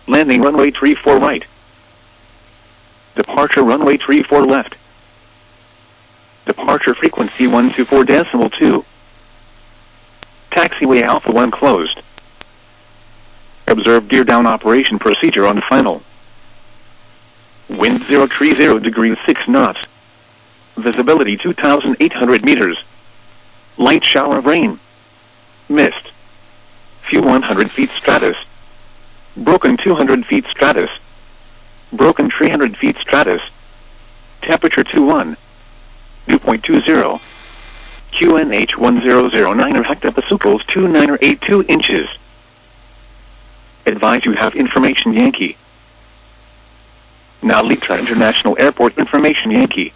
Landing runway 34 right. Departure runway 34 left. Departure frequency 124.2. Taxiway Alpha 1 closed. Observe gear down operation procedure on final. Wind 030 degrees 6 knots. Visibility 2,800 meters. Light shower of rain. Mist. Few 100 feet stratus. Broken 200 feet stratus. Broken 300 feet stratus. Temperature 21. Dew point 20. QNH 1009 or hectopascals 2982 inches. Advise you have information Yankee. Now Litra International Airport information Yankee.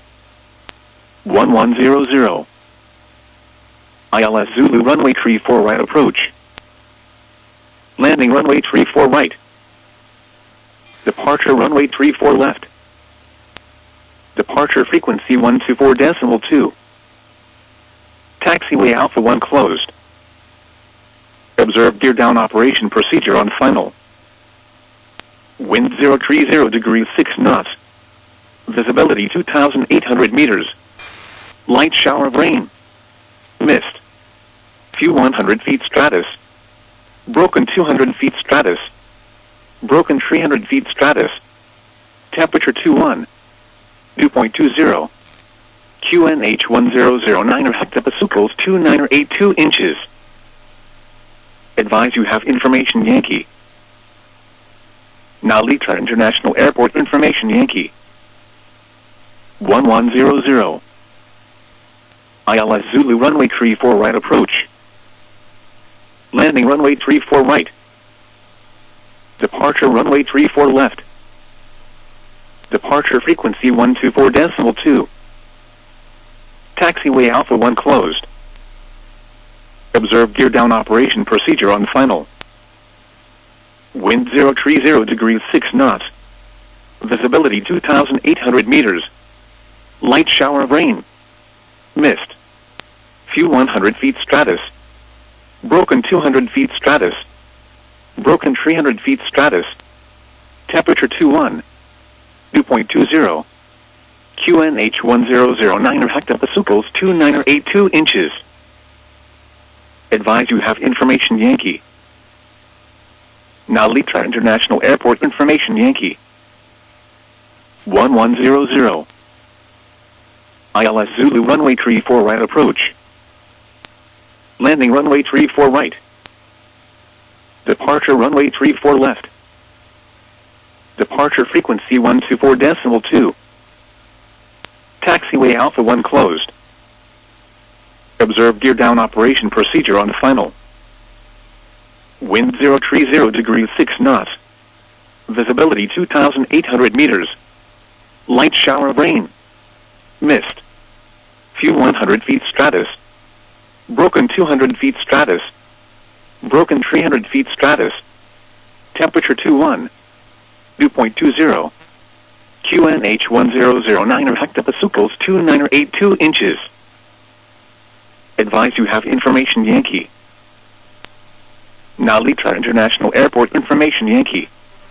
1100. ILS Zulu runway 34 right approach. Landing runway 34 right. Departure runway 34 left. Departure frequency 124.2. Taxiway Alpha 1 closed. Observe gear down operation procedure on final. Wind 030 degrees 6 knots. Visibility 2,800 meters. Light shower of rain. Mist. Few 100 feet stratus. Broken 200 feet stratus. Broken 300 feet stratus. Temperature 21. Dew point 20. QNH 1009 or hectopascals 2982 inches. Advise you have information Yankee. Now Litra International Airport information Yankee. 1100. ILS Zulu runway 34 right approach. Landing runway 34 right. Departure runway 34 left. Departure frequency 124.2. Taxiway Alpha 1 closed. Observe gear down operation procedure on final. Wind 030 degrees 6 knots. Visibility 2,800 meters. Light shower of rain. Mist. Few 100 feet stratus. Broken 200 feet stratus. Broken 300 feet stratus. Temperature 21. Dew point 20. QNH 1009 or hectopascals 2982 inches. Advise you have information Yankee. Now Litra International Airport information Yankee. 1100. ILS Zulu runway 34 right approach. Landing runway 34 right. Departure runway 34 left. Departure frequency 124.2. Taxiway Alpha 1 closed. Observe gear down operation procedure on final. Wind 030 degrees 6 knots. Visibility 2,800 meters. Light shower of rain. Mist. Few 100 feet stratus. Broken 200 feet stratus. Broken 300 feet stratus. Temperature 21. Dew point 20. QNH 1009 or hectopascals 2982 inches. Advise you have information Yankee. Now Litra International Airport information Yankee.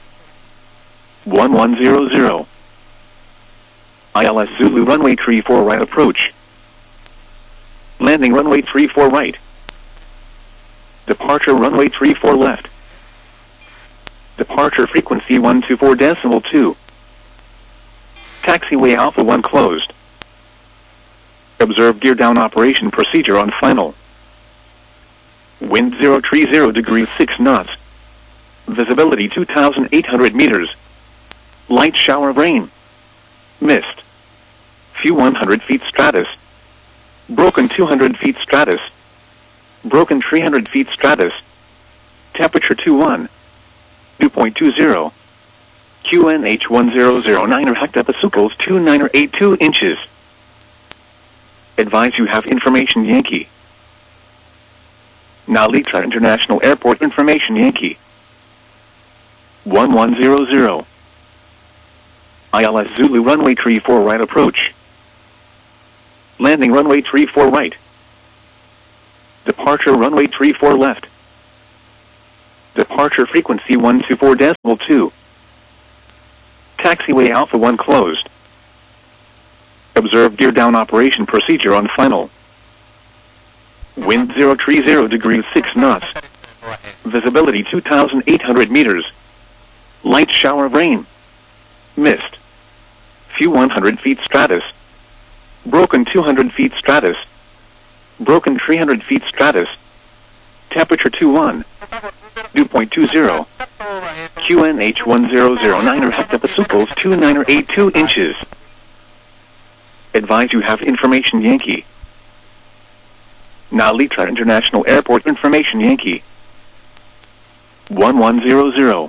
1100. ILS Zulu runway 34 right approach. Landing runway 34 right. Departure runway 34 left. Departure frequency 124.2. Taxiway Alpha 1 closed. Observe gear down operation procedure on final. Wind 030 degrees 6 knots. Visibility 2,800 meters. Light shower of rain. Mist. Few 100 feet stratus. Broken 200 feet stratus. Broken 300 feet stratus. Temperature 21. Dew point 20. QNH 1009 or hectopascals 2982 inches. Advise you have information Yankee. Now Litra International Airport information Yankee. 1100. ILS Zulu runway 34 right approach. Landing runway 34 right. Departure runway 34 left. Departure frequency 124.2. Taxiway Alpha 1 closed. Observe gear down operation procedure on final. Wind 030 degrees 6 knots. Visibility 2,800 meters. Light shower of rain. Mist. Few 100 feet stratus. Broken 200 feet stratus. Broken 300 feet stratus. Temperature 21. Dew point 20. QNH 1009 or hectopascals 29 or 82 inches. Advise you have information Yankee. Nalitra International Airport information Yankee. 1100.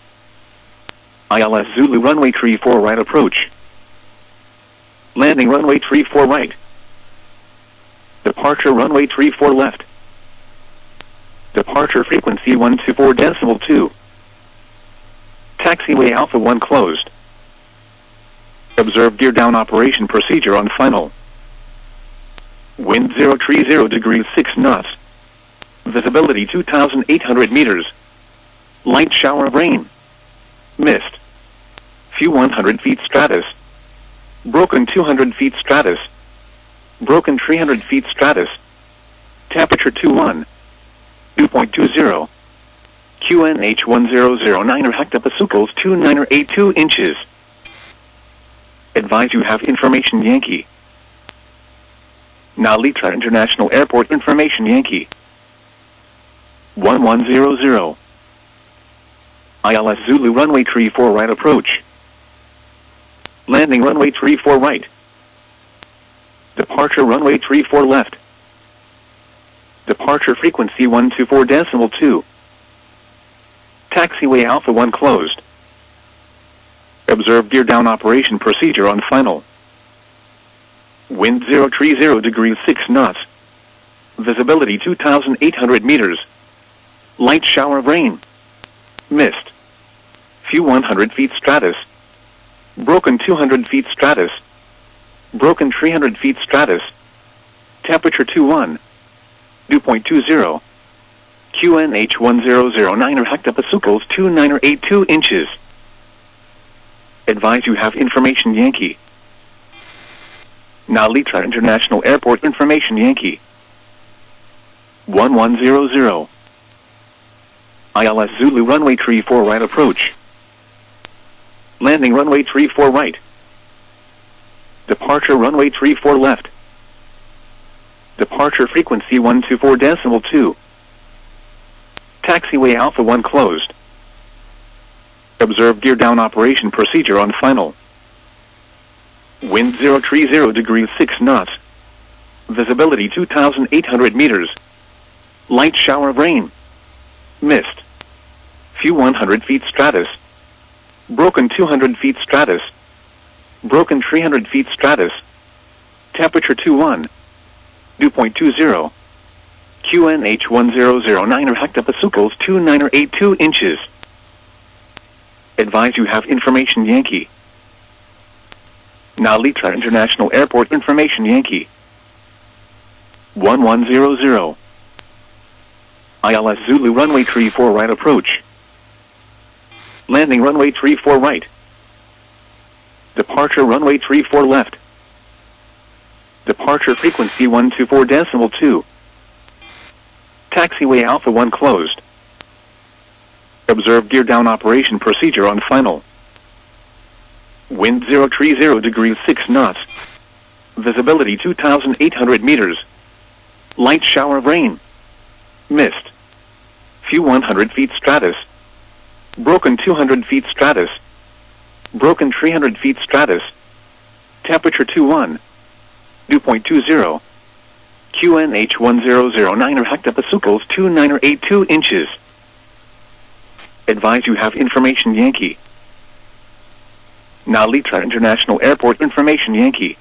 ILS Zulu runway 34 right approach. Landing runway 34 right. Departure runway 34 left. Departure frequency 124.2. Taxiway Alpha 1 closed. Observe gear down operation procedure on final. Wind 030 degrees 6 knots. Visibility 2,800 meters. Light shower of rain. Mist. Few 100 feet stratus. Broken 200 feet stratus. Broken 300 feet stratus. Temperature 21. Dew point 20. QNH 1009 or hectopascals 29 or 82 inches. Advise you have information Yankee. Nalitra International Airport information Yankee. 1100. ILS Zulu runway 34 right approach. Landing runway 34 right. Departure runway 34 left. Departure frequency 124.2. Taxiway Alpha 1 closed. Observe gear down operation procedure on final. Wind 030 degrees 6 knots. Visibility 2,800 meters. Light shower of rain. Mist. Few 100 feet stratus. Broken 200 feet stratus. Broken 300 feet stratus. Temperature 21. Dew point 20. QNH 1009 or hectopascals 29 or 82 inches. Advise you have information Yankee. Nalitra International Airport information Yankee. 1100. ILS Zulu runway 34 right approach. Landing runway 34 right. Departure runway 34 left. Departure frequency 124.2. Taxiway Alpha 1 closed. Observe gear down operation procedure on final. Wind 030 degrees 6 knots. Visibility 2,800 meters. Light shower of rain. Mist. Few 100 feet stratus. Broken 200 feet stratus. Broken 300 feet stratus. Temperature 21. Dew point 20. QNH 1009 or hectopascals 29 or 82 inches. Advise you have information Yankee. Nalitra International Airport information Yankee. 1100. ILS Zulu runway 34 right approach. Landing runway 34 right. Departure runway 34 left. Departure frequency 124.2. Taxiway Alpha 1 closed. Observe gear down operation procedure on final. Wind 030 degrees 6 knots. Visibility 2,800 meters. Light shower of rain. Mist. Few 100 feet stratus. Broken 200 feet stratus. Broken 300 feet stratus. Temperature 21. Dew point 20. QNH 1009 or hectopascals 29 or 82 inches. Advise you have information Yankee. Nalitra International Airport information Yankee.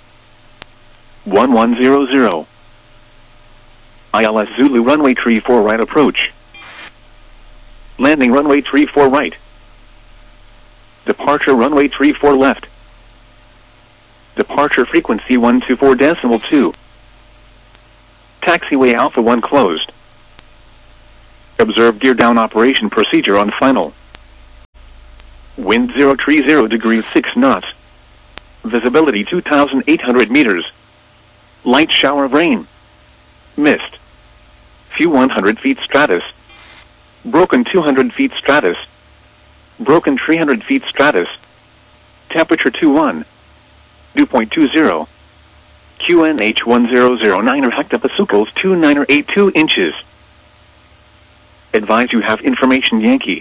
1100. ILS Zulu runway 34 right approach. Landing runway 34 right. Departure runway 34 left. Departure frequency 124.2. Taxiway Alpha 1 closed. Observe gear down operation procedure on final. Wind 030 degrees 6 knots. Visibility 2,800 meters. Light shower of rain. Mist. Few 100 feet stratus. Broken 200 feet stratus. Broken 300 feet stratus. Temperature 21. Dew point 20. QNH 1009 or hectopascals 2982 inches. Advise you have information Yankee.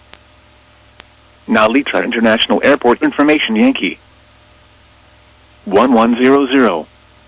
Nalitra International Airport information Yankee. 1100.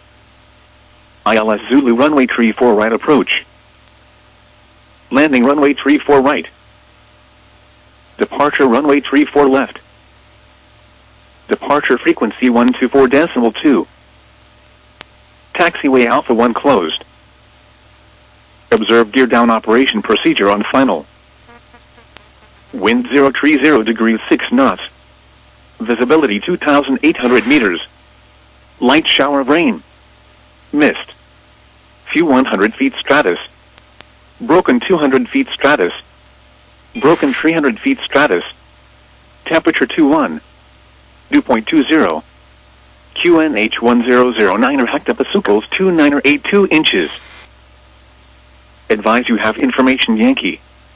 ILS Zulu runway 34 right approach. Landing runway 34 right. Departure runway 34 left. Departure frequency 124.2. Taxiway Alpha 1 closed. Observe gear down operation procedure on final. Wind 030 degrees 6 knots. Visibility 2,800 meters. Light shower of rain. Mist. Few 100 feet stratus. Broken 200 feet stratus. Broken 300 feet stratus. Temperature 21. Dew point 20. QNH 1009 or hectopascals 2982 inches. Advise you have information Yankee.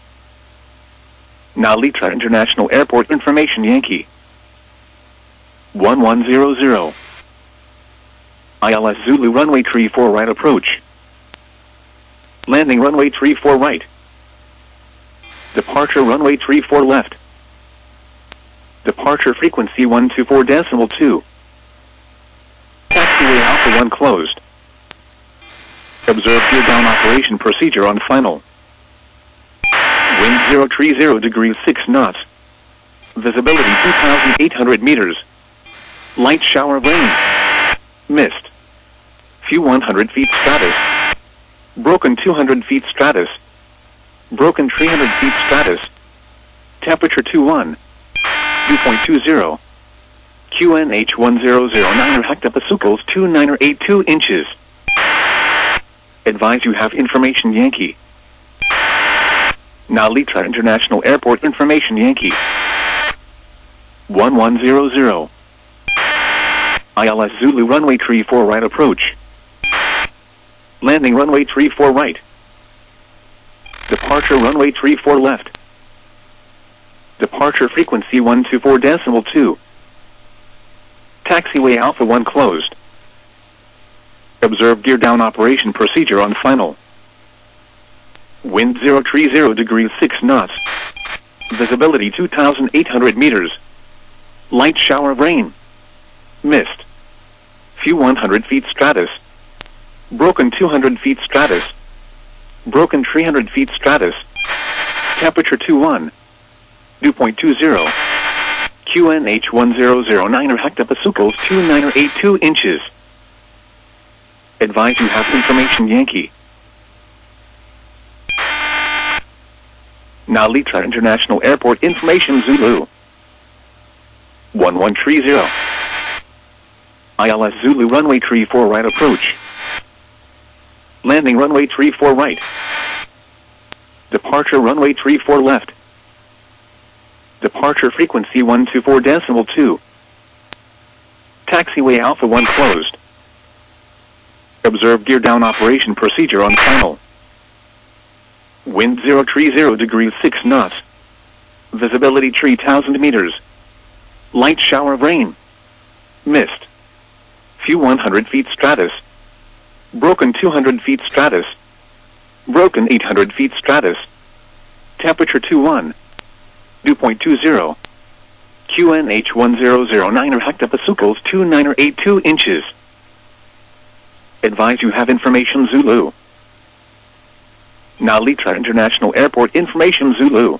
Nalitra International Airport information Yankee. 1100. ILS Zulu runway 34 right approach. Landing runway 34 right. Departure runway 34 left. Departure frequency 124.2. Taxiway Alpha 1 closed. Observe gear down operation procedure on final. Wind 030 degrees 6 knots. Visibility 2,800 meters. Light shower of rain. Mist. Few 100 feet stratus. Broken 200 feet stratus. Broken 300 feet stratus. Temperature 21. Dew point 20. QNH 1009 or hectopascals 2982 inches. Advise you have information Yankee. Nalitra International Airport information Yankee. 1100. ILS Zulu runway 34 right approach. Landing runway 34 right. Departure runway 34 left. Departure frequency 124.2. Taxiway Alpha 1 closed. Observe gear down operation procedure on final. Wind 030 degrees 6 knots. Visibility 2,800 meters. Light shower of rain. Mist. Few 100 feet stratus. Broken 200 feet stratus. Broken 300 feet stratus. Temperature 21. Dew point 20. QNH 1009 or hectopascals 2982 inches. Advise you have information Yankee. Nalitra International Airport information Zulu. 1130. ILS Zulu runway 34 right approach. Landing runway 34 right. Departure runway 34 left. Departure frequency 124.2. Taxiway Alpha 1 closed. Observe gear down operation procedure on final. Wind 030 degrees 6 knots. Visibility 3,000 meters. Light shower of rain. Mist. Few 100 feet stratus. Broken 200 feet stratus. Broken 800 feet stratus. Temperature 21. Dew point 20. QNH 1009 or hectopascals 2982 inches. Advise you have information Zulu. Nalitra International Airport information Zulu.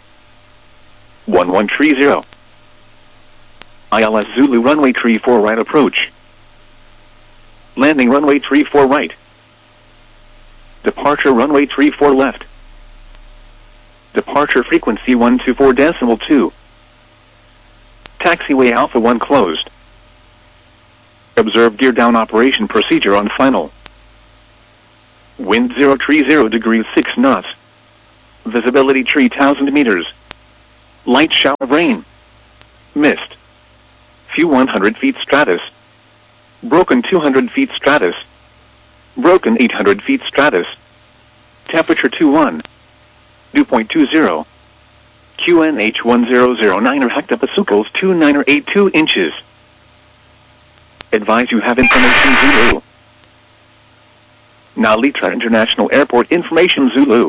1130. ILS Zulu runway 34 right approach. Landing runway 34 right. Departure runway 34 left. Departure frequency 124.2. Taxiway Alpha 1 closed. Observe gear down operation procedure on final. Wind 030 degrees 6 knots. Visibility 3,000 meters. Light shower of rain. Mist. Few 100 feet stratus. Broken 200 feet stratus. Broken 800 feet stratus. Temperature 21. Dew point 20. QNH 1009 or hectopascals 2982 inches. Advise you have information Zulu. Nalitra International Airport information Zulu.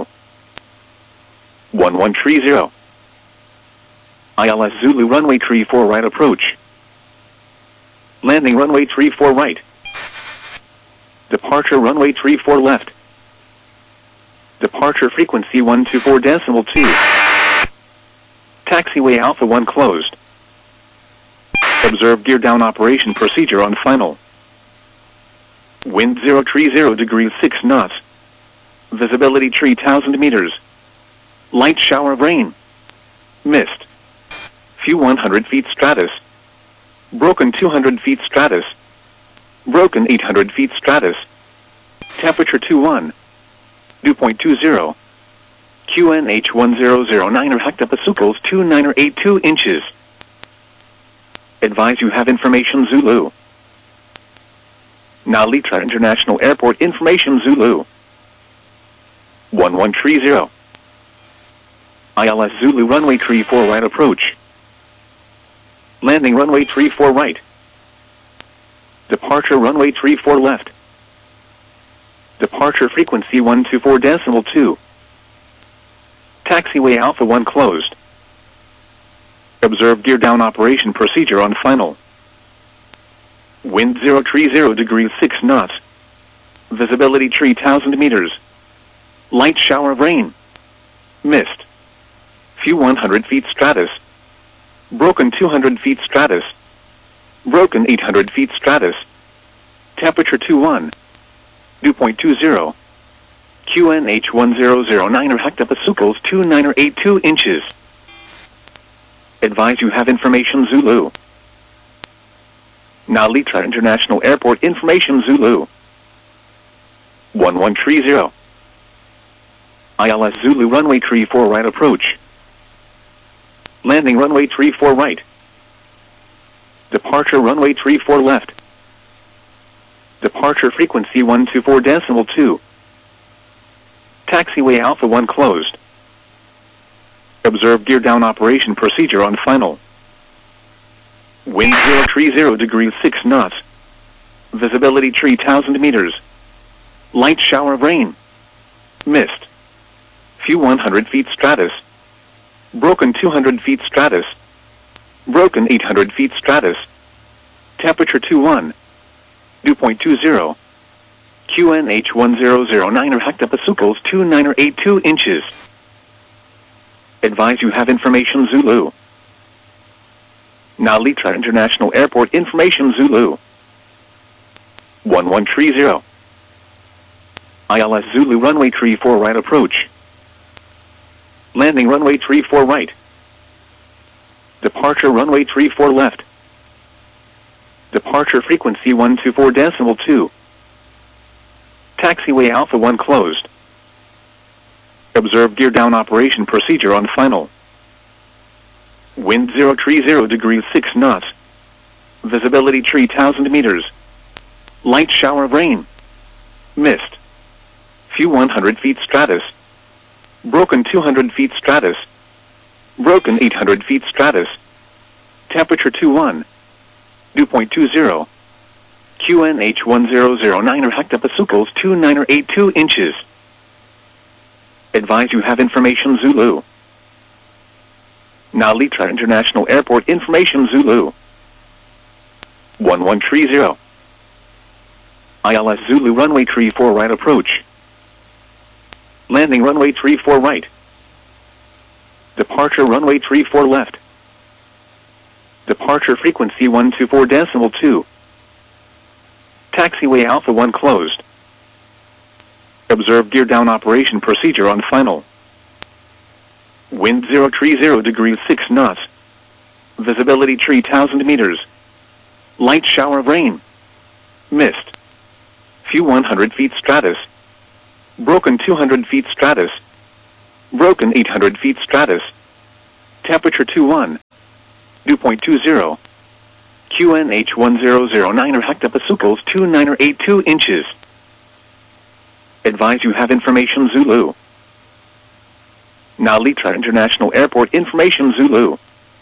1130. ILS Zulu runway 34 right approach. Landing runway 34 right. Departure runway 34 left. Departure frequency 124.2. Taxiway Alpha 1 closed. Observe gear down operation procedure on final. Wind 030 degrees 6 knots. Visibility 3,000 meters. Light shower of rain. Mist. Few 100 feet stratus. Broken 200 feet stratus. Broken 800 feet stratus. Temperature 21. Dew point 20. QNH 1009 or hectopascals 2982 inches. Advise you have information Zulu. Nalitra International Airport information Zulu. 1130. ILS Zulu runway 34 right approach. Landing runway 34 right. Departure runway 34 left. Departure frequency 124.2. Taxiway Alpha 1 closed. Observe gear down operation procedure on final. Wind 030 degrees 6 knots. Visibility 3,000 meters. Light shower of rain. Mist. Few 100 feet stratus. Broken 200 feet stratus. Broken 800 feet stratus. Temperature 21. Dew point 20. QNH 1009 or hectopascals 2982 inches. Advise you have information Zulu. Nalitra International Airport information Zulu. 1130. ILS Zulu runway 34 right approach. Landing runway 34 right. Departure runway 34 left. Departure frequency 124.2. Taxiway Alpha 1 closed. Observe gear down operation procedure on final. Wind 030 degrees 6 knots. Visibility 3,000 meters. Light shower of rain. Mist. Few 100 feet stratus. Broken 200 feet stratus. Broken 800 feet stratus. Temperature 21. Dew point 20. QNH 1009 or hectopascals 2982 inches. Advise you have information Zulu. Nalitra International Airport information Zulu. 1130. ILS Zulu runway 34 right approach. Landing runway 34 right. Departure runway 34 left. Departure frequency 124.2. Taxiway Alpha 1 closed. Observe gear down operation procedure on final. Wind 030 degrees 6 knots. Visibility 3,000 meters. Light shower of rain. Mist. Few 100 feet stratus. Broken 200 feet stratus. Broken 800 feet stratus. Temperature 21. Dew point 20. QNH 1009 or hectopascals 2982 inches. Advise you have information Zulu. Nalitra International Airport information Zulu. 1130. ILS Zulu runway 34 right approach. Landing runway 34 right. Departure runway 34 left. Departure frequency 124.2. Taxiway Alpha 1 closed. Observe gear down operation procedure on final. Wind 030 degrees 6 knots. Visibility 3,000 meters. Light shower of rain. Mist. Few 100 feet stratus. Broken 200 feet stratus. Broken 800 feet stratus. Temperature 21. Dew point 20. QNH 1009 hectopascals 2982 inches. Advise you have information Zulu. Nalitra International Airport information Zulu.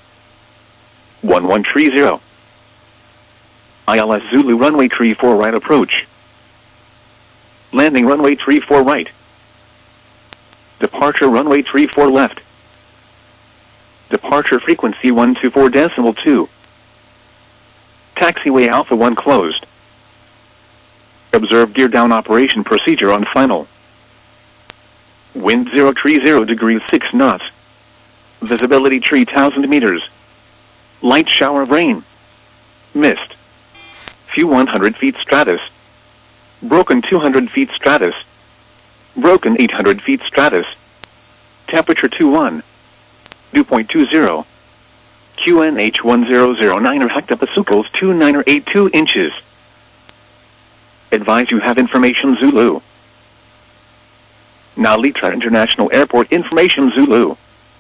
1130. ILS Zulu runway 34 right approach. Landing runway 34 right. Departure runway 34 left. Departure frequency 124.2. Taxiway Alpha 1 closed. Observe gear down operation procedure on final. Wind 030 degrees 6 knots. Visibility 3,000 meters. Light shower of rain. Mist. Few 100 feet stratus. Broken 200 feet stratus. Broken 800 feet stratus. Temperature 21. Dew point 20. QNH 1009 hectopascals 2982 inches. Advise you have information Zulu. Nalitra International Airport information Zulu.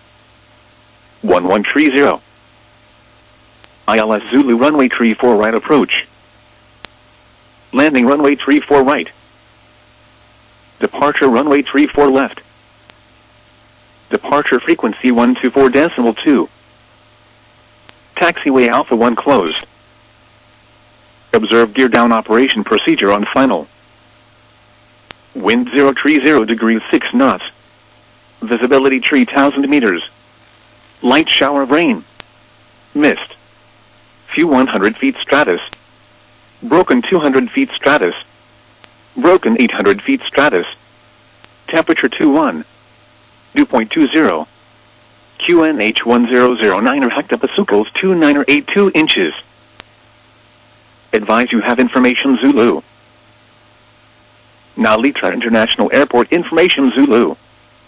1130. ILS Zulu runway 34 right approach. Landing runway 34 right. Departure runway 34 left. Departure frequency 124.2. Taxiway Alpha 1 closed. Observe gear down operation procedure on final. Wind 030 degrees 6 knots. Visibility 3,000 meters. Light shower of rain. Mist. Few 100 feet stratus. Broken 200 feet stratus. Broken 800 feet stratus. Temperature 21. Dew point 20. QNH 1009 hectopascals 2982 inches. Advise you have information Zulu. Nalitra International Airport information Zulu.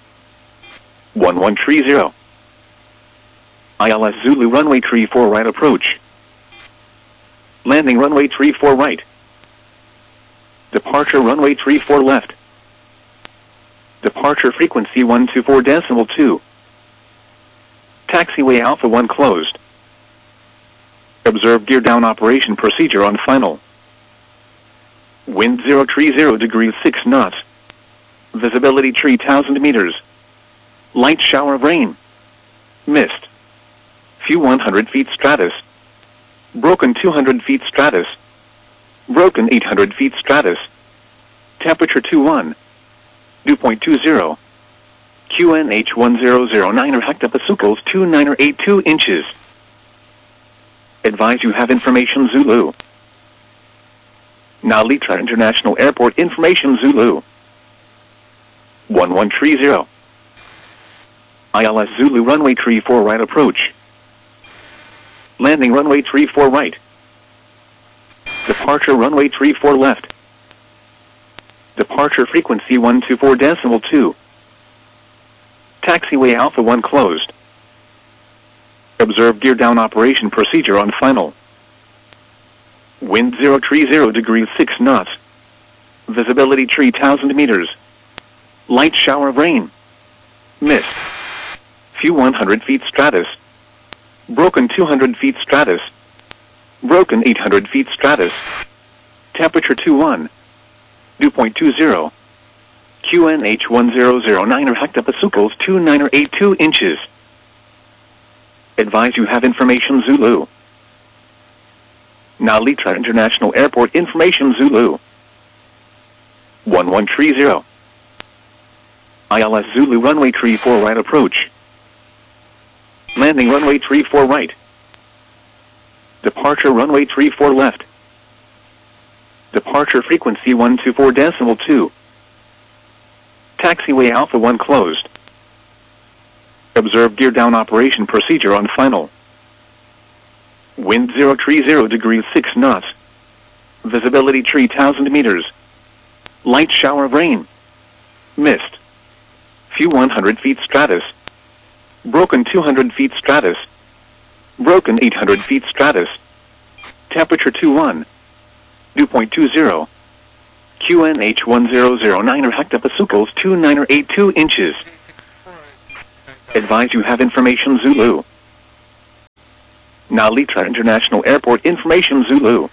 1130. ILS Zulu runway 34 right approach. Landing runway 34 right. Departure runway 34 left. Departure frequency 124.2. Taxiway Alpha 1 closed. Observe gear down operation procedure on final. Wind 030 degrees 6 knots. Visibility 3,000 meters. Light shower of rain. Mist. Few 100 feet stratus. Broken 200 feet stratus. Broken 800 feet stratus. Temperature 21. Dew point 20. QNH 1009 hectopascals 2982 inches. Advise you have information Zulu. Nalitra International Airport information Zulu. 1130. ILS Zulu runway 34 right approach. Landing runway 34 right. Departure runway 34 left. Departure frequency 124.2. Taxiway Alpha 1 closed. Observe gear down operation procedure on final. Wind 030 degrees 6 knots. Visibility 3,000 meters. Light shower of rain. Mist. Few 100 feet stratus. Broken 200 feet stratus. Broken 800 feet stratus. Temperature 21. Dew point 20. QNH 1009 hectopascals 2982 inches. Advise you have information Zulu. Nalitra International Airport information Zulu. 1130. ILS Zulu runway 34 right approach. Landing runway 34 right. Departure runway 34 left. Departure frequency 124.2. Taxiway Alpha 1 closed. Observe gear down operation procedure on final. Wind 030 degrees 6 knots. Visibility 3,000 meters. Light shower of rain. Mist. Few 100 feet stratus. Broken 200 feet stratus. Broken 800 feet stratus. Temperature 21. Dew point 20. QNH 1009 hectopascals 2982 inches. Advise you have information Zulu. Nalitra International Airport information Zulu.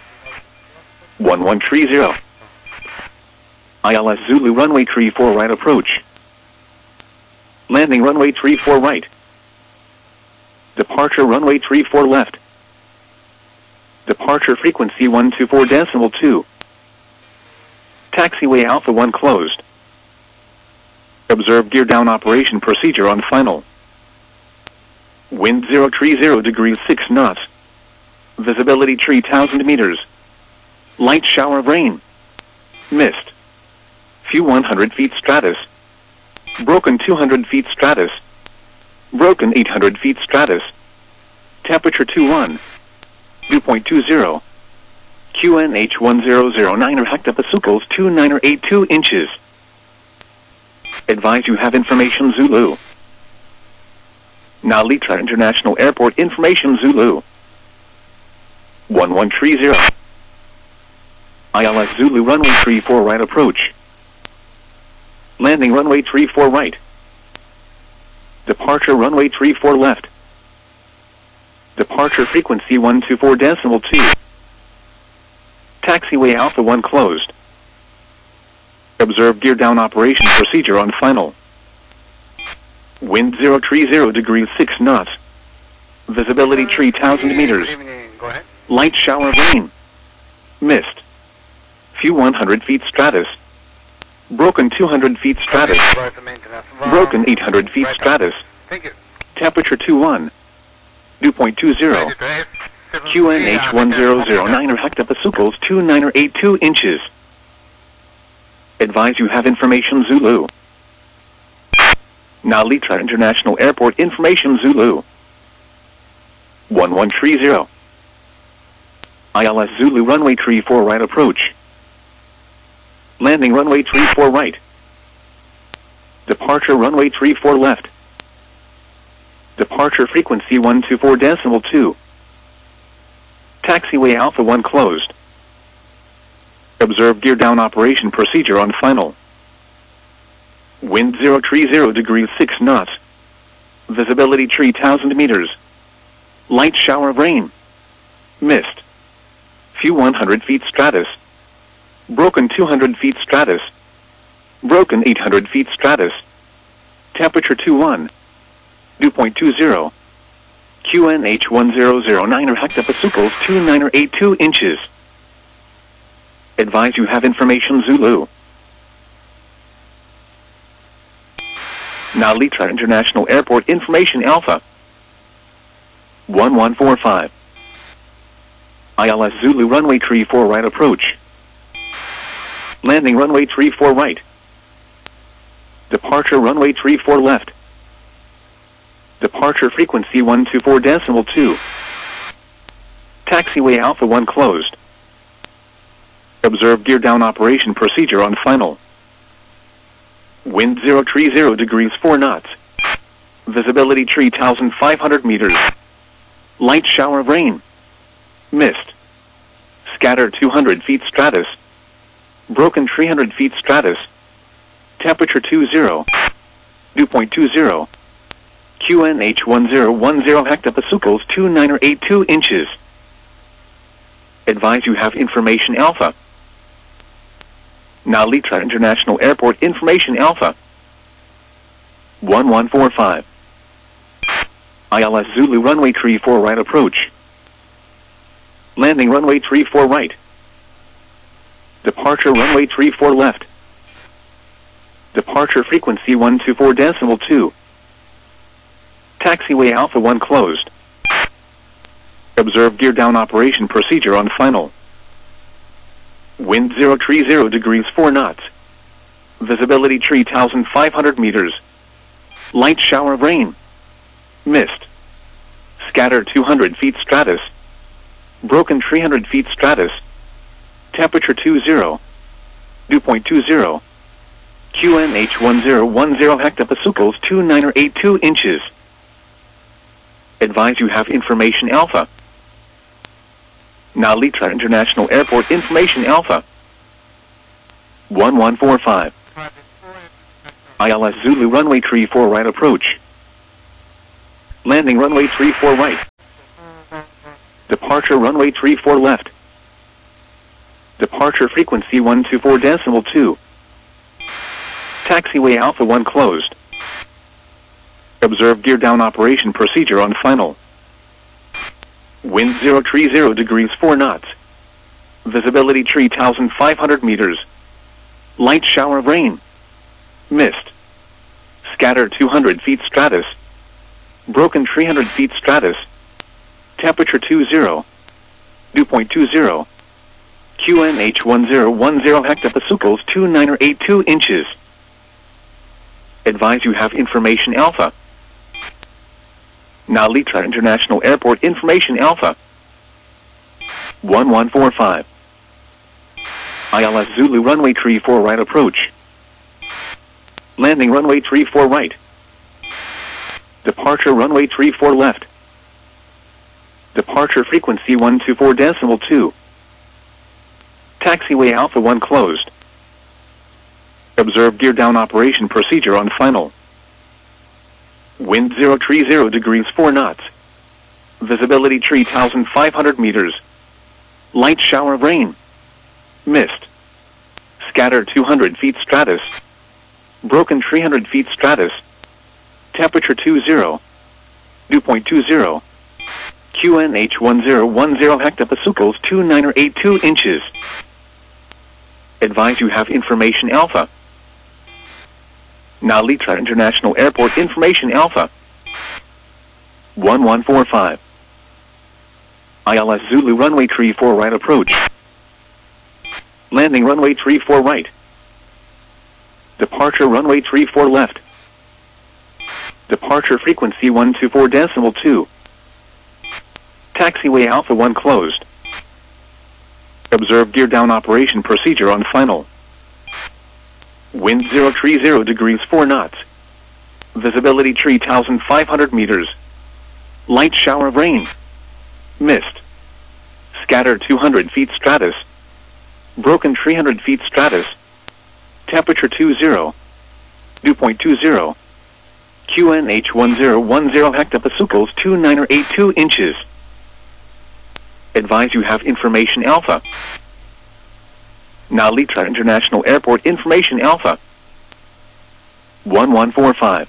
1130. ILS Zulu runway 34 right approach. Landing runway 34 right. Departure runway 34 left. Departure frequency 124.2. Taxiway Alpha 1 closed. Observe gear down operation procedure on final. Wind 030 degrees 6 knots. Visibility 3,000 meters. Light shower of rain. Mist. Few 100 feet stratus. Broken 200 feet stratus. Broken 800 feet stratus. Temperature 21. Dew point 20. QNH 1009 or hectopascals 2982 inches. Advise you have information Zulu. Nalitra International Airport information Zulu. 1130. ILS Zulu runway 34 right approach. Landing runway 34 right. Departure runway 34 left. Departure frequency 124.2. Taxiway Alpha 1 closed. Observe gear down operation procedure on final. Wind 030 degrees 6 knots. Visibility 3,000 meters. Go ahead. Light shower of rain. Mist. Few 100 feet stratus. Broken 200 feet stratus. Broken 800 feet stratus. Thank you. Temperature 21. Dew point 20. QNH 1009 or hectopascals 2982 inches. Advise you have information Zulu. Nalitra International Airport information Zulu. 1130. ILS Zulu runway 34 right approach. Landing runway 34 right. Departure runway 34 left. Departure frequency 124.2. Taxiway Alpha 1 closed. Observe gear down operation procedure on final. Wind 030 degrees 6 knots. Visibility 3,000 meters. Light shower of rain. Mist. Few 100 feet stratus. Broken 200 feet stratus. Broken 800 feet stratus. Temperature 21. Dew point 20. QNH 1009 or hectopascals 2982 inches. Advise you have information Zulu. Nalitra International Airport information Alpha. 1145. ILS Zulu runway 34 right approach. Landing runway 34 right. Departure runway 34 left. Departure frequency 124.2. Taxiway Alpha 1 closed. Observe gear down operation procedure on final. Wind 030 degrees 4 knots. Visibility 3,500 meters. Light shower of rain. Mist. Scatter 200 feet stratus. Broken 300 feet stratus. Temperature 20. Dew point 20. QNH 1010 hectopascals 2982 inches. Advise you have information Alpha. Nalitra International Airport information Alpha. 1145. ILS Zulu runway 34 right approach. Landing runway 34 right. Departure runway 34 left. Departure frequency 124.2. Taxiway Alpha 1 closed. Observe gear down operation procedure on final. Wind 030 degrees 4 knots. Visibility 3,500 meters. Light shower of rain. Mist. Scatter 200 feet stratus. Broken 300 feet stratus. Temperature 20. Dew point 20. QNH 1010 hectopascals 2982 inches. Advise you have information Alpha. Nalitra International Airport information Alpha. 1145. ILS Zulu runway 34 right approach. Landing runway 34 right. Departure runway 34 left. Departure frequency 124.2. Taxiway Alpha 1 closed. Observe gear down operation procedure on final. Wind 030 degrees 4 knots. Visibility 3,500 meters. Light shower of rain. Mist. Scattered 200 feet stratus. Broken 300 feet stratus. Temperature 20. Dew point 20. QNH 1010 hectopascals 2982 inches. Advise you have information Alpha. Narita International Airport information Alpha. 1145. ILS Zulu runway 34 right approach. Landing runway 34 right. Departure runway 34 left. Departure frequency 124.2. Taxiway Alpha 1 closed. Observe gear down operation procedure on final. Wind 030 degrees 4 knots. Visibility 3,500 meters. Light shower of rain. Mist. Scattered 200 feet stratus. Broken 300 feet stratus. Temperature 20. Dew point 20. QNH 1010 hectopascals 2982 inches. Advise you have information Alpha. Narita International Airport information Alpha. 1145. ILS Zulu runway 34 right approach. Landing runway 34 right. Departure runway 34 left. Departure frequency 124.2. Taxiway Alpha 1 closed. Observe gear down operation procedure on final. Wind 030 degrees 4 knots. Visibility 3,500 meters. Light shower of rain. Mist. Scattered 200 feet stratus. Broken 300 feet stratus. Temperature 20. Dew point 20. QNH 1010 hectopascals 2982 inches. Advise you have information Alpha. Narita International Airport information Alpha. 1145.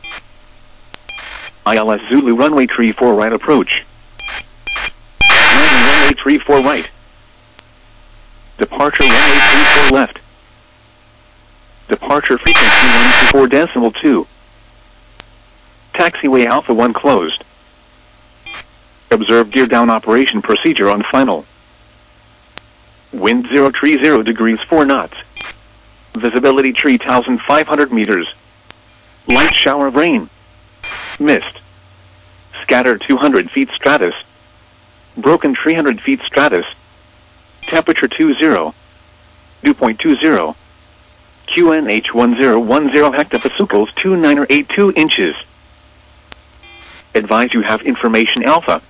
ILS Zulu runway 34 right approach. Landing runway 34 right. Departure runway 34 left. Departure frequency 124.2. Taxiway Alpha 1 closed. Observe gear down operation procedure on final. Wind 030 degrees 4 knots. Visibility 3,500 meters. Light shower of rain. Mist. Scattered 200 feet stratus. Broken 300 feet stratus. Temperature 20. Dew point 20. QNH 1010 hectopascals 2982 inches. Advise you have information Alpha.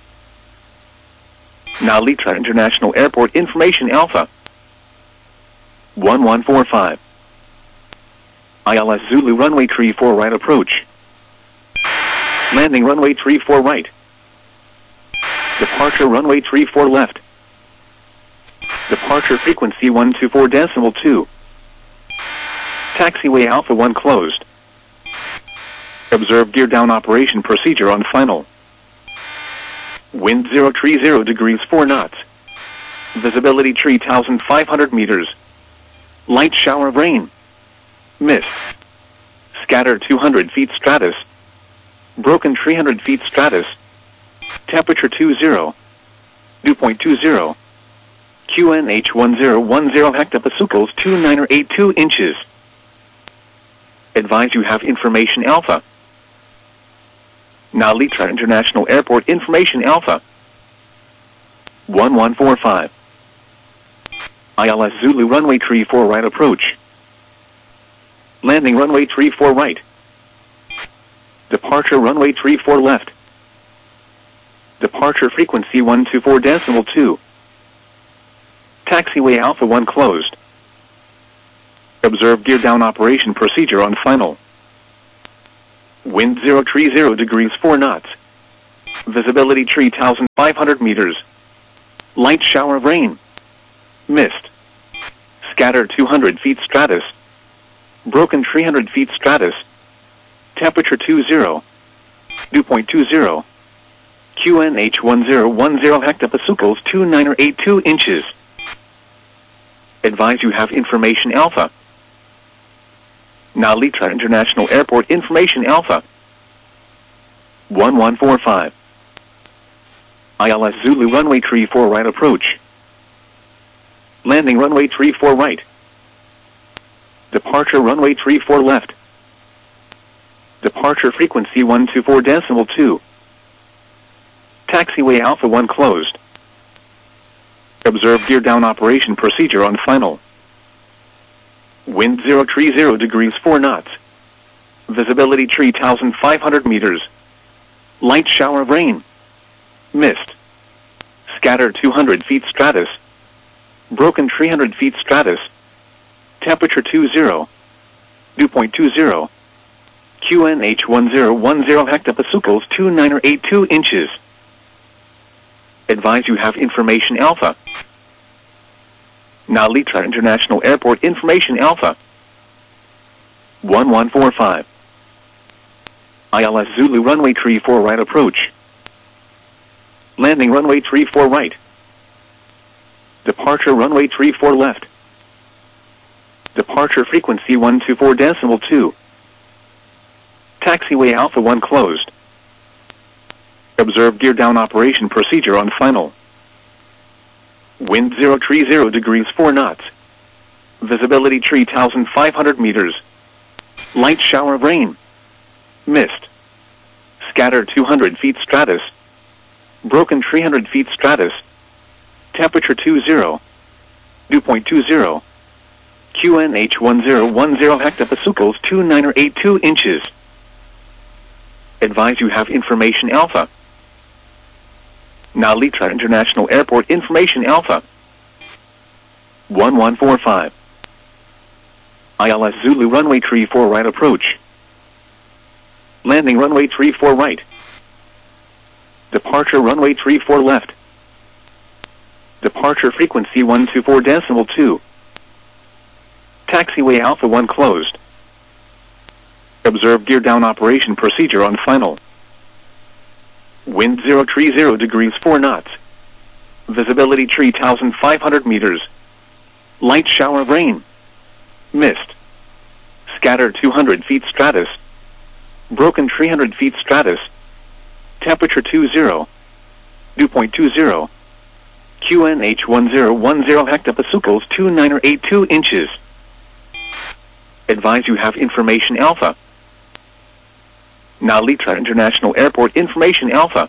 Narita International Airport information Alpha. 1145. ILS Zulu runway 34 right approach. Landing runway 34 right. Departure runway 34 left. Departure frequency 124.2. Taxiway Alpha 1 closed. Observe gear down operation procedure on final. Wind 030 degrees 4 knots. Visibility 3,500 meters. Light shower of rain. Mist. Scattered 200 feet stratus. Broken 300 feet stratus. Temperature 20. Dew point 20. QNH 1010 hectopascals 2982 inches. Advise you have information Alpha. Narita International Airport information Alpha. 1145. ILS Zulu runway 34 right approach. Landing runway 34 right. Departure runway 34 left. Departure frequency 124.2. Taxiway Alpha 1 closed. Observe gear down operation procedure on final. Wind 030 degrees 4 knots. Visibility 3,500 meters. Light shower of rain. Mist. Scattered 200 feet stratus. Broken 300 feet stratus. Temperature 20. Dew point 20. QNH 1010 hectopascals 2982 inches. Advise you have information alpha. Nalita International Airport information alpha. 1145. ILS Zulu runway 34 right approach. Landing runway 34 right. Departure runway 34 left. Departure frequency 124.2. Taxiway Alpha 1 closed. Observe gear down operation procedure on final. Wind 030 degrees 4 knots. Visibility 3,500 meters. Light shower of rain. Mist. Scattered 200 feet stratus. Broken 300 feet stratus. Temperature 20. Dew point 20. QNH 1010 hectopascals 2982 inches. Advise you have information alpha. Nalita International Airport information alpha. 1145. ILS Zulu runway 34 right approach. Landing runway 34 right. Departure runway 34 left. Departure frequency 124.2. Taxiway Alpha 1 closed. Observe gear down operation procedure on final. Wind 030 degrees 4 knots. Visibility 3,500 meters. Light shower of rain. Mist. Scattered 200 feet stratus. Broken 300 feet stratus. Temperature 20. Dew point 20. QNH 1010 hectopascals 2982 inches. Advise you have information alpha. Nalita International Airport information alpha. 1145. ILS Zulu runway 34 right approach. Landing runway 34 right. Departure runway 34 left. Departure frequency 124.2. Taxiway Alpha 1 closed. Observe gear down operation procedure on final. Wind 030 degrees 4 knots. Visibility 3,500 meters. Light shower of rain. Mist. Scattered 200 feet stratus. Broken 300 feet stratus. Temperature 20. Dew point 20. QNH 1010 hectopascals 2982 inches. Advise you have information alpha. Nalita International Airport information alpha.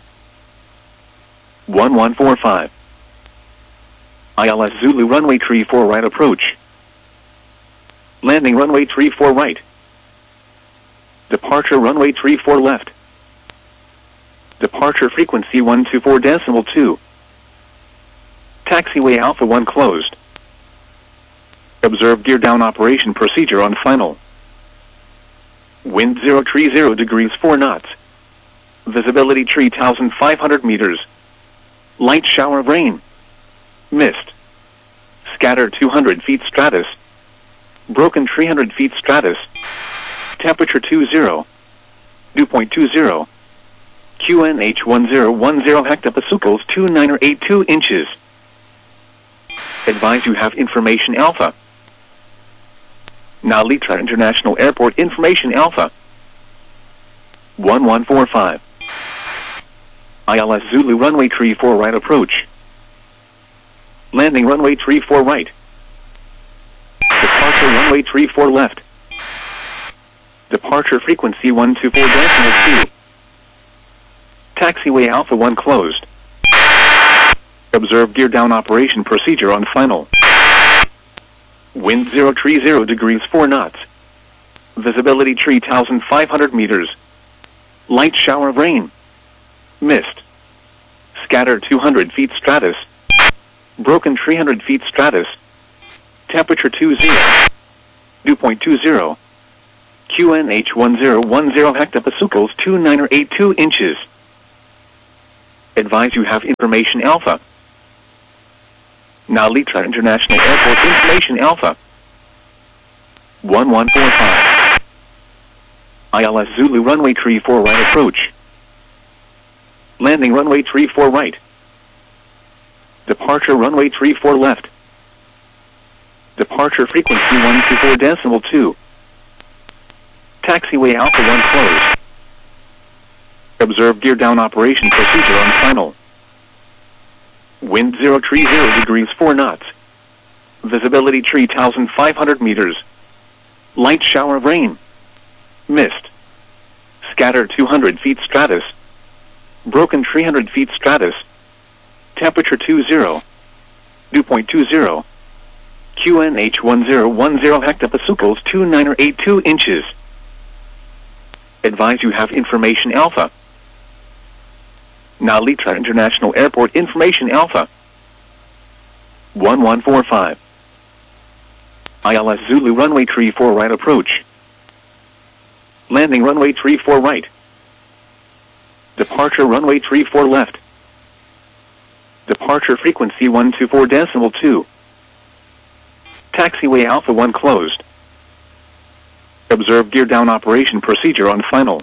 1145. ILS Zulu runway 34 right approach. Landing runway 34 right. Departure runway 34 left. Departure frequency 124.2. Taxiway Alpha 1 closed. Observe gear down operation procedure on final. Wind 030 degrees 4 knots. Visibility 3,500 meters. Light shower of rain. Mist. Scattered 200 feet stratus. Broken 300 feet stratus. Temperature 20. Dew point 20. QNH 1010 hectopascals 2982 inches. Advise you have information alpha. Nalita International Airport information alpha. 1145. ILS Zulu runway 34 right approach. Landing runway 34 right. Departure runway 34 left. Departure frequency 124.2. Taxiway Alpha 1 closed. Observe gear down operation procedure on final. Wind 030 degrees 4 knots. Visibility 3,500 meters. Light shower of rain. Mist. Scattered 200 feet stratus. Broken 300 feet stratus. Temperature 20. Dew point 20. QNH 1010 hectopascals 2982 inches. Advise you have information Alpha. Narita International Airport information Alpha. 1145. ILS Zulu runway 34 right approach. Landing runway 34 right. Departure runway 34 left. Departure frequency 124.2. Taxiway Alpha 1 closed. Observe gear down operation procedure on final. Wind 030 degrees 4 knots. Visibility 3,500 meters. Light shower of rain. Mist. Scattered 200 feet stratus. Broken 300 feet stratus. Temperature 20. Dew point 20. QNH 1010 hectopascals 2982 inches. Advise you have information Alpha. Narita International Airport information Alpha. 1145. ILS Zulu runway 34 right approach. Landing runway 34 right. Departure runway 34 left. Departure frequency 124.2. Taxiway Alpha 1 closed. Observe gear down operation procedure on final.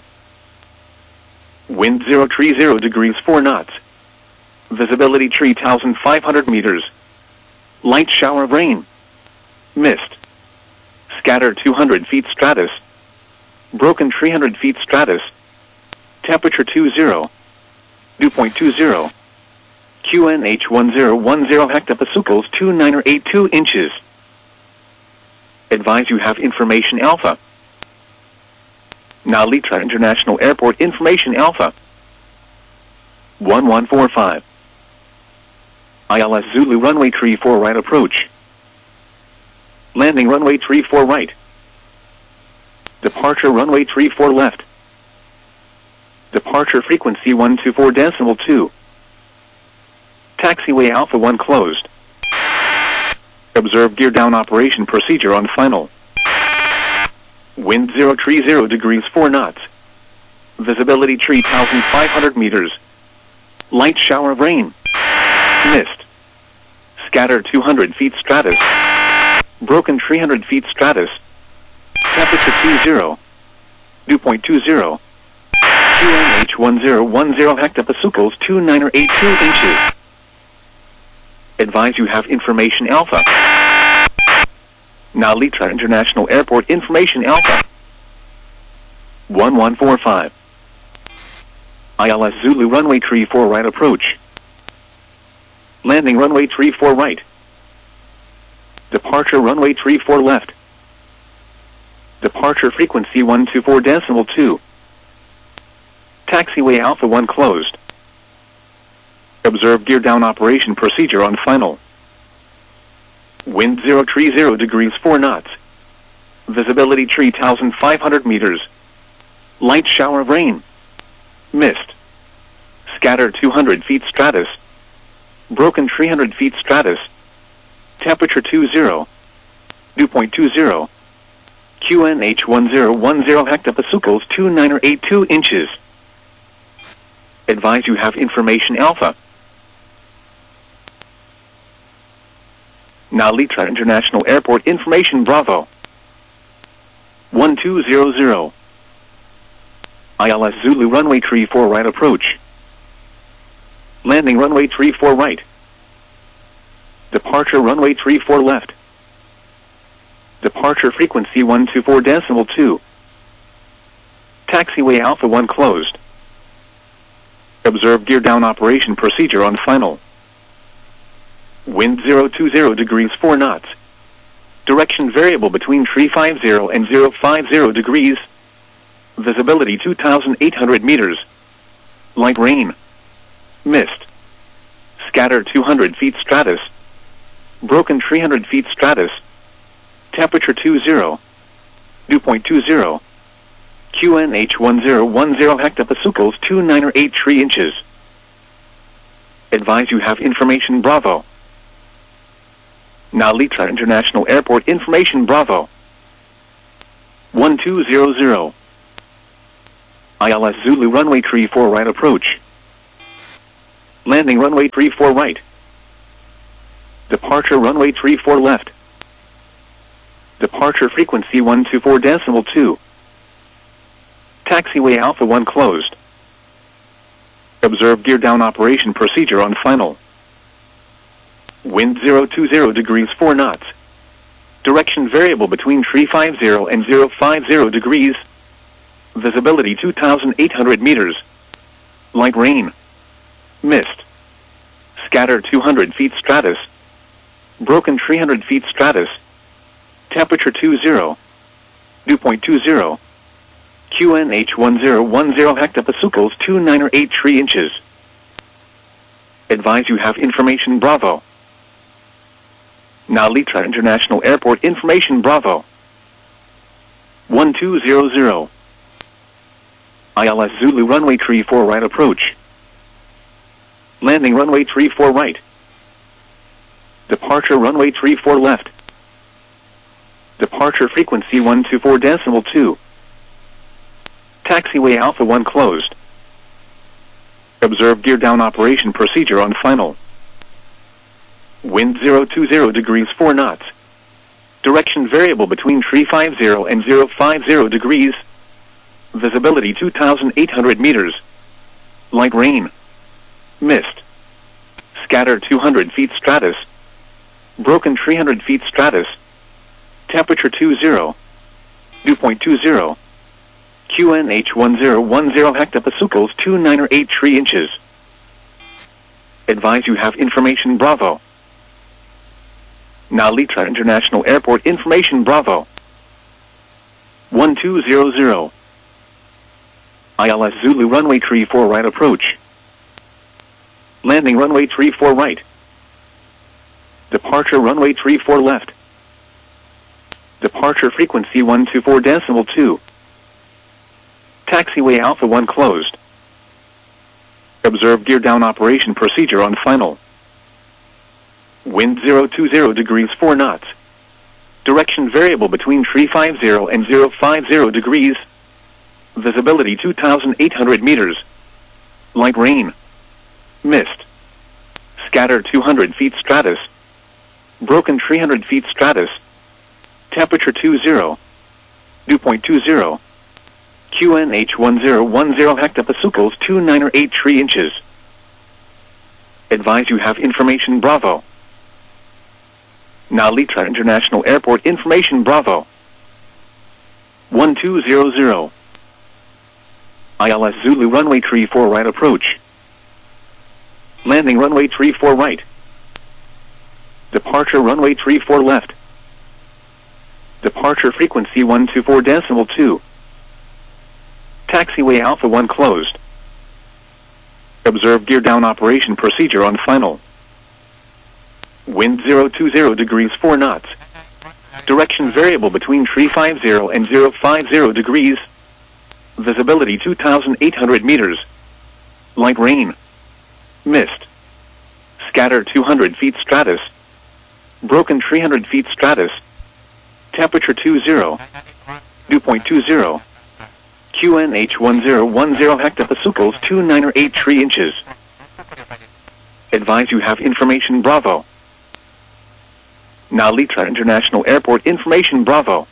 Wind 030 degrees 4 knots. Visibility 3,500 meters. Light shower of rain. Mist. Scattered 200 feet stratus. Broken 300 feet stratus. Temperature 20. Dew point 20. QNH 1010 hectopascals 2982 inches. Advise you have information Alpha. Narita International Airport information Alpha. 1145. ILS Zulu runway 34 right approach. Landing runway 34 right. Departure runway 34 left. Departure frequency 124.2. Taxiway Alpha 1 closed. Observe gear down operation procedure on final. Wind 030 degrees 4 knots. Visibility 3,500 meters. Light shower of rain. Mist. Scattered 200 feet stratus. Broken 300 feet stratus. Temperature 20. Dew point 20. QNH 1010 hectopascals 2982 inches. Advise you have information Alpha. Narita International Airport information Alpha. 1145. ILS Zulu runway 34 right approach. Landing runway 34 right. Departure runway 34 left. Departure frequency 124.2. Taxiway Alpha 1 closed. Observe gear down operation procedure on final. Wind 030 degrees 4 knots. Visibility 3,500 meters. Light shower of rain. Mist. Scattered 200 feet stratus. Broken 300 feet stratus. Temperature 20. Dew point 20. QNH 1010 hectopascals 2982 inches. Advise you have information Alpha. Narita International Airport information Bravo. 1200. ILS Zulu runway 34 right approach. Landing runway 34 right. Departure runway 34 left. Departure frequency 124.2. Taxiway Alpha 1 closed. Observe gear down operation procedure on final. Wind 020 degrees 4 knots. Direction variable between 350 and 050 degrees. Visibility 2,800 meters. Light rain. Mist. Scattered 200 feet stratus. Broken 300 feet stratus. Temperature 20. Dew point 20. QNH 1010 hectopascals 2983 inches. Advise you have information Bravo. Narita International Airport information Bravo. 1200. ILS Zulu runway 34 right approach. Landing runway 34 right. Departure runway 34 left. Departure frequency 124.2. Taxiway Alpha 1 closed. Observe gear down operation procedure on final. Wind 020 degrees 4 knots. Direction variable between 350 and 050 degrees. Visibility 2,800 meters. Light rain. Mist. Scattered 200 feet stratus. Broken 300 feet stratus. Temperature 20. Dew point 20. QNH 1010 hectopascals 2983 inches. Advise you have information Bravo. Now Litra International Airport information Bravo. 1200. ILS Zulu runway 34 right approach. Landing runway 34 right. Departure runway 34 left. Departure frequency 124.2. Taxiway Alpha 1 closed. Observe gear down operation procedure on final. Wind 020 degrees 4 knots. Direction variable between 350 and 050 degrees. Visibility 2,800 meters. Light rain. Mist. Scattered 200 feet stratus. Broken 300 feet stratus. Temperature 20. Dew point 20. QNH 1010 hectopascals 2983 inches. Advise you have information Bravo. Now Litra International Airport information Bravo. 1200. ILS Zulu runway 34 right approach. Landing runway 34 right. Departure runway 34 left. Departure frequency 124.2. Taxiway Alpha 1 closed. Observe gear down operation procedure on final. Wind 020 degrees 4 knots. Direction variable between 350 and 050 degrees. Visibility 2,800 meters. Light rain. Mist. Scattered 200 feet stratus. Broken 300 feet stratus. Temperature 20. Dew point 20. QNH 1010 hectopascals 2983 inches. Advise you have information Bravo. Now Litra International Airport information Bravo. 1200. ILS Zulu runway 34 right approach. Landing runway 34 right. Departure runway 34 left. Departure frequency 124.2. Taxiway Alpha 1 closed. Observe gear down operation procedure on final. Wind 020 degrees 4 knots. Direction variable between 350 and 050 degrees. Visibility 2,800 meters. Light rain. Mist. Scattered 200 feet stratus. Broken 300 feet stratus. Temperature 20. Dew point 20. QNH 1010 hectopascals 2983 inches. Advise you have information Bravo. Now Litra International Airport information Bravo.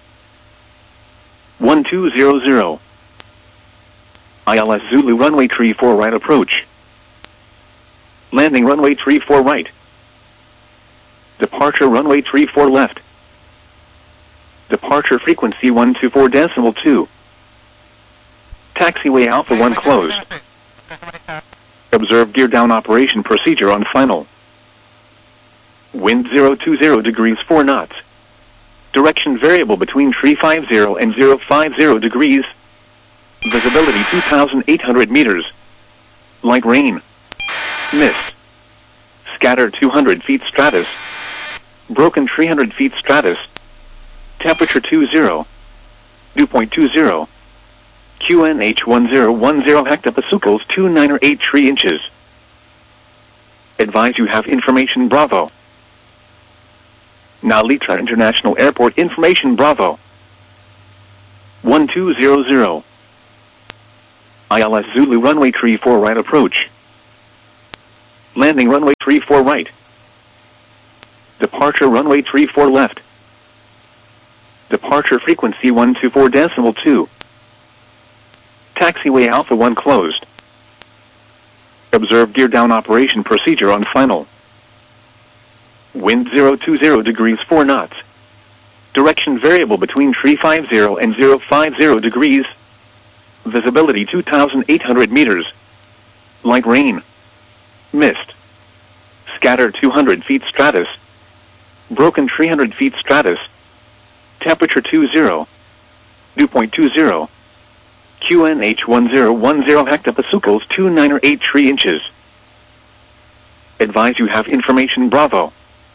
1200. ILS Zulu runway 34 right approach. Landing runway 34 right. Departure runway 34 left. Departure frequency 124.2. Taxiway Alpha 1 closed. Observe gear down operation procedure on final. Wind 020 degrees 4 knots. Direction variable between 350 and 050 degrees. Visibility 2,800 meters. Light rain. Mist. Scattered 200 feet stratus. Broken 300 feet stratus. Temperature 20. Dew point 20. QNH 1010 hectopascals 2983 inches. Advise you have information Bravo. Now Litra International Airport information Bravo. 1200. ILS Zulu runway 34 right approach. Landing runway 34 right. Departure runway 34 left. Departure frequency 124.2. Taxiway Alpha 1 closed. Observe gear down operation procedure on final. Wind 020 degrees 4 knots. Direction variable between 350 and 050 degrees. Visibility 2,800 meters. Light rain. Mist. Scattered 200 feet stratus. Broken 300 feet stratus. Temperature 20. Dew point 20. QNH 1010 hectopascals 2983 inches. Advise you have information Bravo.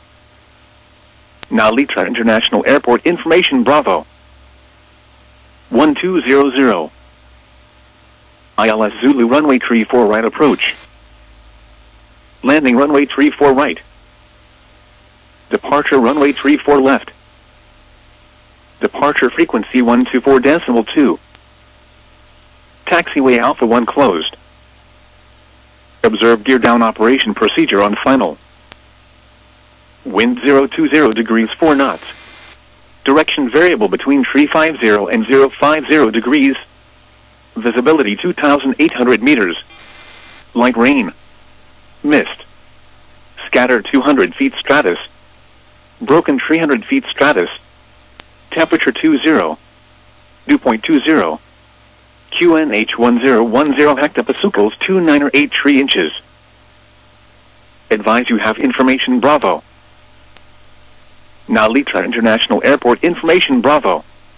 Now Litra International Airport information Bravo. 1200. ILS Zulu runway 34 right approach. Landing runway 34 right. Departure runway 34 left. Departure frequency 124.2. Taxiway Alpha 1 closed. Observe gear down operation procedure on final. Wind 020 degrees 4 knots. Direction variable between 350 and 050 degrees. Visibility 2,800 meters. Light rain. Mist. Scattered 200 feet stratus. Broken 300 feet stratus. Temperature 20. Dew point 20. QNH 1010 hectopascals 2983 inches. Advise you have information Bravo. Now Litra International Airport information Bravo.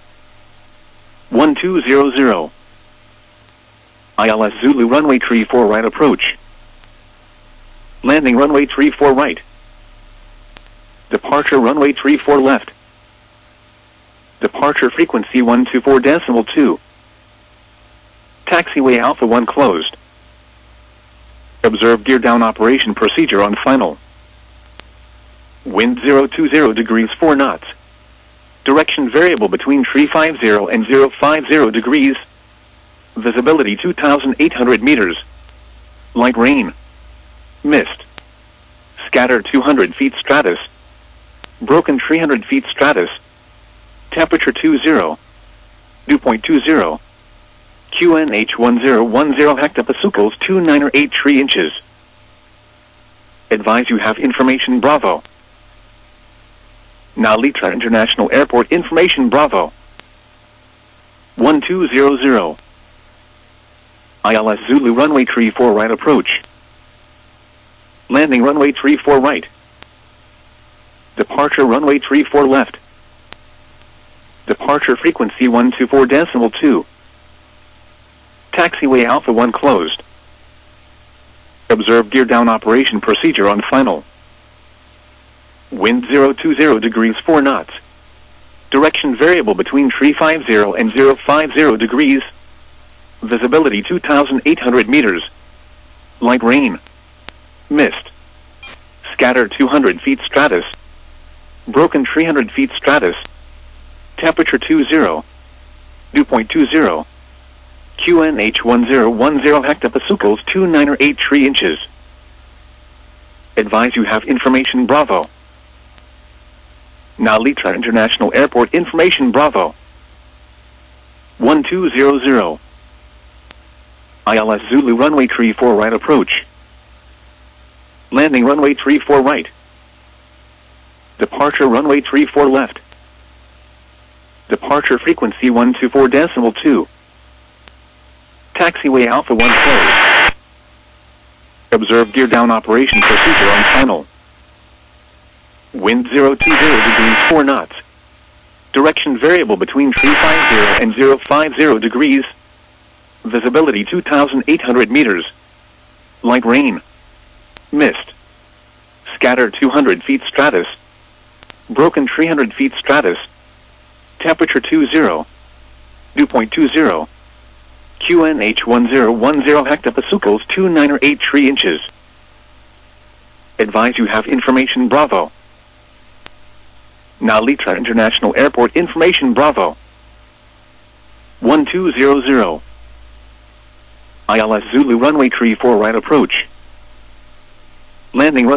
1200. ILS Zulu runway 34 right approach. Landing runway 34 right. Departure runway 34 left. Departure frequency 124.2. Taxiway Alpha 1 closed. Observe gear down operation procedure on final. Wind 020 degrees 4 knots. Direction variable between 350 and 050 degrees. Visibility 2,800 meters. Light rain. Mist. Scattered 200 feet stratus. Broken 300 feet stratus. Temperature 20. Dew point 20. QNH 1010 hectopascals 2983 inches. Advise you have information Bravo. Now Litra International Airport information Bravo. 1200. ILS Zulu runway 34 right approach. Landing runway 34 right. Departure runway 34 left. Departure frequency 124.2. Taxiway Alpha 1 closed. Observe gear down operation procedure on final. Wind 020 degrees 4 knots. Direction variable between 350 and 050 degrees. Visibility 2,800 meters. Light rain. Mist. Scattered 200 feet stratus. Broken 300 feet stratus. Temperature 20. Dew point 20. QNH 1010 hectopascals 2983 inches. Advise you have information Bravo. Now Litra International Airport information Bravo. 1200. ILS Zulu runway 34 right approach. Landing runway 34 right. Departure runway 34 left. Departure frequency 124.2. Taxiway Alpha 1 closed. Observe gear down operation procedure on final. Wind 020 degrees 4 knots. Direction variable between 350 and 050 degrees. Visibility 2,800 meters. Light rain. Mist. Scattered 200 feet stratus. Broken 300 feet stratus. Temperature 20. Dew point 20. QNH 1010 hectopascals 2983 inches. Advise you have information Bravo. Now Litra International Airport information Bravo. 1200. ILS Zulu runway 34 right approach. Landing